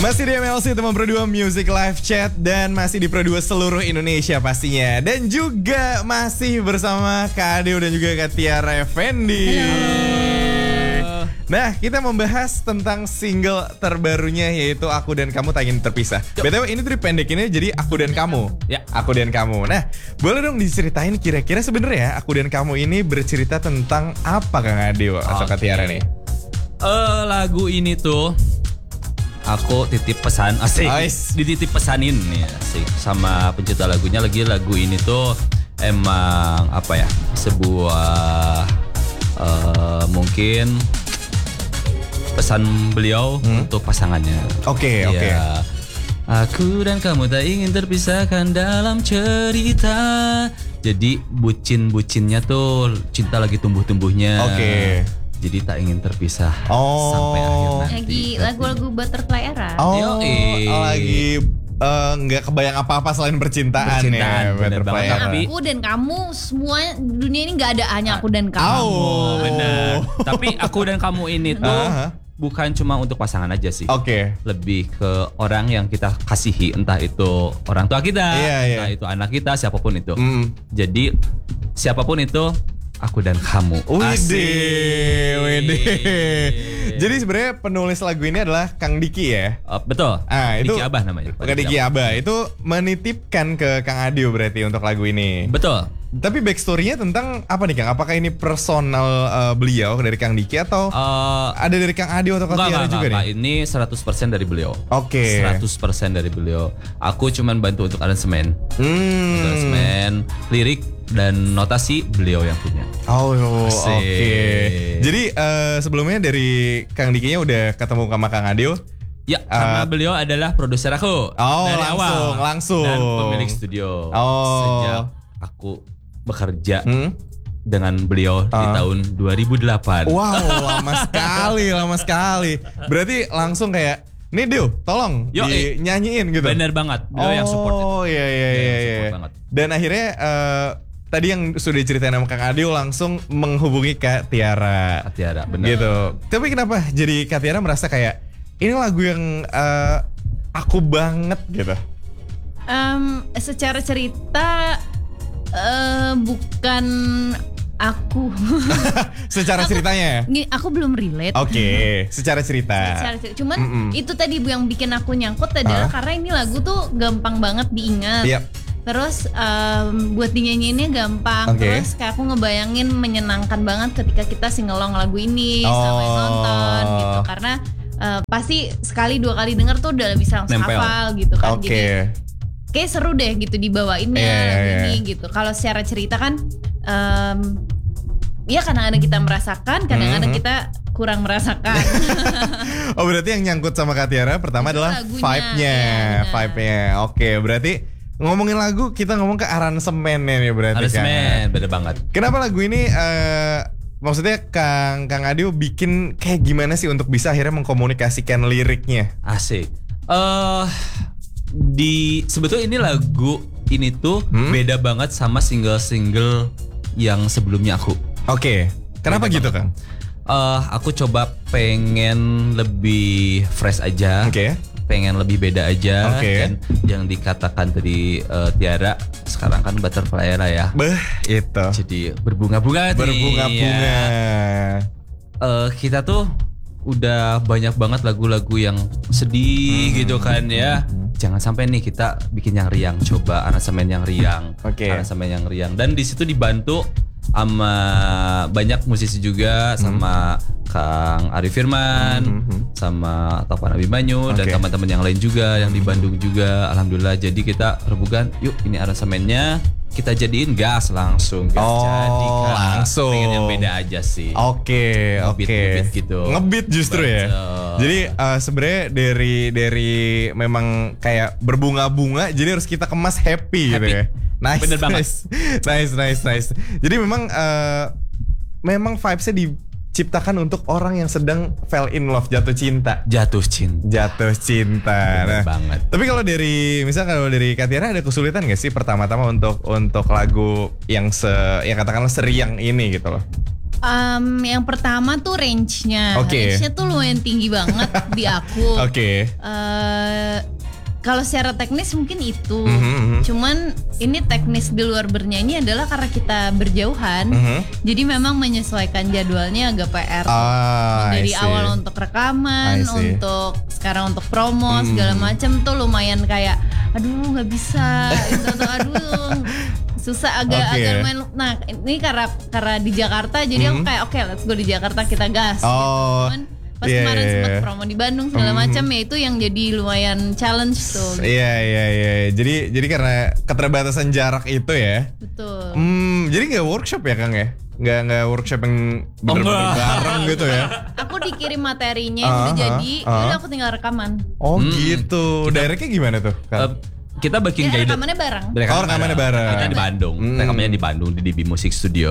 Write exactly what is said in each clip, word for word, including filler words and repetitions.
Masih di M L C teman Pro dua Music Live Chat dan masih di Pro dua seluruh Indonesia pastinya. Dan juga masih bersama Kak Adeo dan juga Kak Tiara Effendi. Halo. Nah, kita membahas tentang single terbarunya yaitu Aku dan Kamu Tak Ingin Terpisah. B T W ini tuh pendekinnya jadi Aku dan Kamu. Ya, Aku dan Kamu. Nah, boleh dong diceritain kira-kira sebenarnya Aku dan Kamu ini bercerita tentang apa Kang Adeo atau Kak Tiara nih? Uh, lagu ini tuh aku titip pesan asik, nice. Dititip pesanin nih asik sama pencipta lagunya. Lagi lagu ini tuh emang apa ya, sebuah uh, mungkin pesan beliau hmm? untuk pasangannya. Oke, okay, oke. Okay. Aku dan kamu tak ingin terpisahkan dalam cerita. Jadi bucin-bucinnya tuh cinta lagi tumbuh-tumbuhnya. Oke. Okay. Jadi tak ingin terpisah oh. sampai akhir nanti. Lagi lagu-lagu Butterfly Era. Oh, oh lagi nggak uh, kebayang apa-apa selain percintaan, percintaan ya. Bener banget. Tapi aku dan kamu semua dunia ini nggak ada hanya aku dan kamu. Oh, benar. Tapi aku dan kamu ini tuh uh-huh. bukan cuma untuk pasangan aja sih. Oke. Okay. Lebih ke orang yang kita kasihi, entah itu orang tua kita, yeah, yeah. entah itu anak kita, siapapun itu. Mm. Jadi siapapun itu. Aku dan kamu. Widih, widih. Jadi sebenarnya penulis lagu ini adalah Kang Diki ya? Uh, betul. Ah, itu Diki Abah namanya. Kang Diki Abah itu menitipkan ke Kang Adeo berarti untuk lagu ini. Betul. Tapi backstory-nya tentang apa nih Kang? Apakah ini personal uh, beliau dari Kang Diki atau uh, ada dari Kang Adeo atau Kang Tiara juga enggak, nih? Ini seratus persen dari beliau. Oke. Okay. seratus persen dari beliau. Aku cuman bantu untuk aransemen. Hmm. Aransemen, lirik dan notasi beliau yang punya. Oh, oke. Okay. Jadi uh, sebelumnya dari Kang Dikinya udah ketemu sama Kang Adeo? Ya, karena uh, beliau adalah produser aku. Oh, dari langsung, awal. langsung. Dan pemilik studio. Oh. Sejak aku bekerja hmm? dengan beliau uh. di tahun dua ribu delapan. Wow, lama sekali, lama sekali. Berarti langsung kayak, nih Deo, tolong Yo, dinyanyiin gitu. Bener banget, beliau oh, yang support itu. Oh iya iya iya. iya. Dan akhirnya uh, tadi yang sudah diceritain sama Kang Adeo langsung menghubungi Kak Tiara. Kak Tiara, bener. Gitu. Tapi kenapa jadi Kak Tiara merasa kayak ini lagu yang uh, aku banget gitu? Um, secara cerita uh, bukan aku. Secara aku, ceritanya? Aku belum relate. Oke, okay. secara cerita. Secara cerita. Cuman Mm-mm. itu tadi yang bikin aku nyangkut adalah huh? karena ini lagu tuh gampang banget diingat. Yep. Terus um, buat dinyanyiinnya gampang. Okay. Terus kayak aku ngebayangin menyenangkan banget ketika kita singelong lagu ini oh. sama yang nonton gitu. Karena uh, pasti sekali dua kali denger tuh udah bisa langsung hafal gitu kan. Okay. Jadi kayak seru deh gitu dibawainnya yeah, yeah, yeah. ini gitu. Kalau secara cerita kan um, ya kadang-kadang kita merasakan, kadang-kadang mm-hmm. kita kurang merasakan. Oh berarti yang nyangkut sama Kak Tiara pertama itu adalah lagunya, vibe-nya, ya, vibe-nya. Oke, berarti ngomongin lagu kita ngomong ke aransemennya nih berarti. Aransemen, beda banget. Kenapa lagu ini uh, maksudnya Kang Kang Adeo bikin kayak gimana sih untuk bisa akhirnya mengkomunikasikan liriknya? Asik. Eh uh, di sebetulnya ini lagu ini tuh hmm? beda banget sama single-single yang sebelumnya aku. Oke. Okay. Kenapa beda gitu banget. Kang? Uh, aku coba pengen lebih fresh aja. Oke. Okay. Pengen lebih beda aja. Okay. Dan yang dikatakan tadi uh, Tiara sekarang kan Butterfly Era ya. Beh, itu. Jadi berbunga-bunga nih. Berbunga-bunga. Ya. Uh, kita tuh udah banyak banget lagu-lagu yang sedih hmm. gitu kan ya. Jangan sampai nih kita bikin yang riang, coba aransemen yang riang, okay. aransemen yang riang. Dan di situ dibantu sama banyak musisi juga, sama hmm. Kang Arif Firman, hmm. sama Taufan Abimanyu okay. dan teman-teman yang lain juga yang di Bandung juga. Alhamdulillah. Jadi kita rebukan, yuk ini aransemennya kita jadiin gas langsung, gas oh, jadi kan. Langsung. Pengen yang beda aja sih. Oke, okay, oke. Okay. Ngebit gitu. Ngebit justru Betul. ya. Jadi uh, sebenarnya dari dari memang kayak berbunga-bunga, jadi harus kita kemas happy, happy. gitu ya. Nice, Bener banget. Nice, nice, nice, nice. Jadi memang uh, memang vibes-nya diciptakan untuk orang yang sedang fell in love, jatuh cinta. Jatuh cinta. Jatuh cinta. Bener nah, banget. Tapi kalau dari misalnya kalau dari Kak Tiara ada kesulitan nggak sih pertama-tama untuk untuk lagu yang se yang katakanlah seriang ini gitu loh? Um, yang pertama tuh range-nya, Oke. range-nya tuh lumayan tinggi banget di aku. Oke. Eh, kalau secara teknis mungkin itu, Mhm, mhm. cuman ini teknis di luar bernyanyi adalah karena kita berjauhan, Mhm. jadi memang menyesuaikan jadwalnya agak P R. Ah, I Dari see. awal untuk rekaman, I see. untuk sekarang untuk promo Hmm. segala macam tuh lumayan kayak, aduh nggak bisa, gitu, atau aduh susah agak Oke. agak main. Nah ini karena karena di Jakarta, jadi aku Mhm. kayak oke let's go di Jakarta kita gas. Oh, gitu. Cuman pas iya, kemarin iya, sempat iya. promo di Bandung segala Mhm. macam ya itu yang jadi lumayan challenge tuh. Gitu. Iya iya iya. Jadi jadi karena keterbatasan jarak itu ya. Betul. Hmm, jadi nggak workshop ya Kang ya? Nggak nggak workshop yang bener-bener enggak. bareng gitu ya? Aku dikirim materinya yang Ah, udah ah, jadi, ah. udah aku tinggal rekaman. Oh Hmm. gitu. Directnya gimana tuh? Eh, Kang? kita bikin Ya, guided. rekamannya bareng. Oh, rekamannya bareng. Kita di Bandung, Hmm. rekamannya di Bandung di D B Music Studio.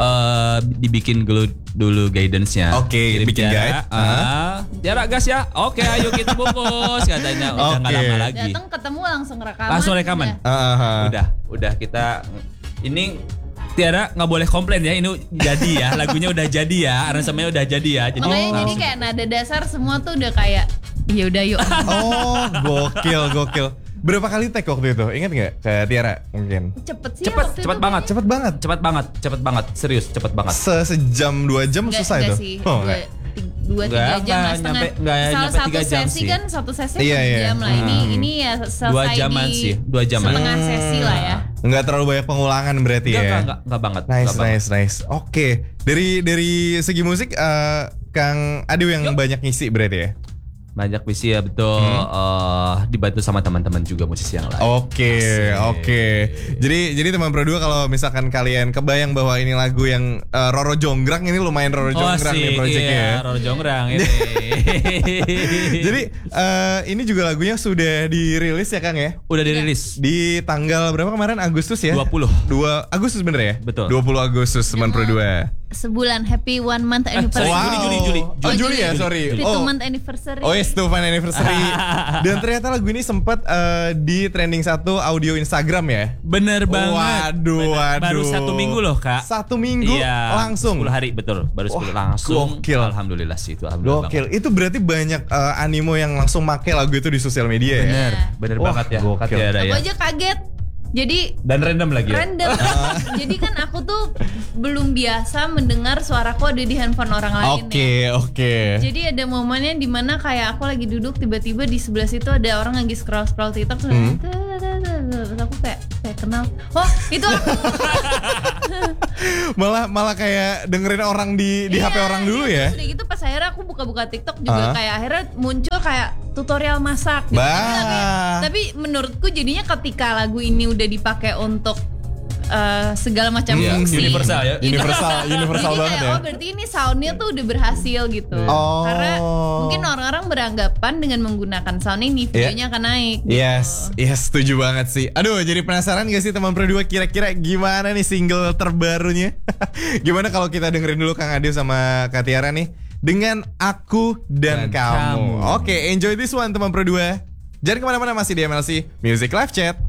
Eh dibikin dulu dulu guidance-nya. Oke, Kirim bikin Tiara, guide. ah, jarak gas ya. Oke, ayo kita bungkus katanya. Udah nggak Oke. lama lagi. Datang ketemu langsung rekaman. Langsung rekaman. udah. Ah, ah, ah. Udah, udah kita ini Tiara nggak boleh komplain ya, ini jadi ya, lagunya udah jadi ya, aransemennya udah jadi ya. Jadi Makanya jadi langsung. kayak nada dasar semua tuh udah kayak ya udah yuk. Oh, gokil, gokil. Berapa kali tag waktu itu? Ingat nggak ke Tiara mungkin? Cepet sih Cepet, waktu cepet itu banget. kayaknya. Cepet banget. Cepet banget, cepet banget, serius cepet banget. Se Sejam dua jam Nggak- susah nggak itu. sih, Oh, dua, nggak. ti- dua tiga Nggak, jam nggak lah setengah. nyampe- nggak Salah nyampe satu tiga jam sesi sih. kan satu sesi Iya, satu iya. jam lah. Ini Hmm. ini ya selesai Dua jaman di sih, dua jaman. setengah sesi lah ya. Nggak terlalu banyak pengulangan berarti Enggak, ya. enggak, enggak, enggak banget. Nice, enggak banget. nice, nice. Oke, dari dari segi musik, eh, Kang Adu yang banyak ngisi berarti ya. Banyak visi ya betul. Hmm. eh, dibantu sama teman-teman juga musisi yang lain. Oke, Asik. oke. Jadi jadi teman Pro dua kalau misalkan kalian kebayang bahwa ini lagu yang eh, Roro Jonggrang, ini lumayan Roro Oh, Jonggrang nih asik, projectnya iya, ya. Roro Jonggrang ini. Jadi eh, ini juga lagunya sudah dirilis ya Kang ya? Udah dirilis Di tanggal berapa kemarin? Agustus ya? dua puluh. dua Agustus bener ya? Betul. dua puluh Agustus teman Pro dua. Sebulan happy one month anniversary. Juli, Juli, Juli. Oh, Juli ya, sorry. Happy Oh. two month anniversary. Oh yes, tuh fan anniversary. Dan ternyata lagu ini sempat eh, di trending satu audio Instagram ya. Bener banget. Waduh, Bener. waduh. Baru satu minggu loh kak. Satu minggu Iya, langsung. sepuluh hari betul. Baru sepuluh Wah, langsung. gokil. Alhamdulillah sih itu. Alhamdulillah Gokil. Itu berarti banyak eh, animo yang langsung make lagu itu di sosial media ya. Bener, bener Wah, banget ya. gokil. Kak Tiara Aku ya. aja kaget. Jadi Dan random lagi ya. random. Jadi kan aku tuh belum biasa mendengar suaraku ada di handphone orang lain Oke, ya. oke. Jadi ada momennya dimana kayak aku lagi duduk tiba-tiba di sebelah situ ada orang lagi scroll scroll TikTok terus, Hmm. terus aku kayak kayak kenal. Oh itu aku. Malah malah kayak dengerin orang di di Iya, H P orang dulu iya, ya. terus udah gitu pas akhirnya aku buka-buka TikTok juga Ah. kayak akhirnya muncul kayak tutorial masak. Gitu. Bah. Tapi, lagi- tapi menurutku jadinya ketika lagu ini udah dipakai untuk uh, segala macam Hmm, fungsi universal ya. Universal, universal jadi banget kayak, ya. oh berarti ini soundnya tuh udah berhasil gitu. Oh. Karena mungkin orang-orang beranggapan dengan menggunakan sound ini videonya akan naik. Gitu. Yes, yes, setuju banget sih. Aduh, jadi penasaran gak sih teman Pro dua kira-kira gimana nih single terbarunya? Gimana kalau kita dengerin dulu Kang Ade sama Kak Tiara nih dengan Aku dan, Dan Kamu. Kamu. Oke, enjoy this one teman Pro dua. Jangan kemana-mana, masih di M L C Music Live Chat.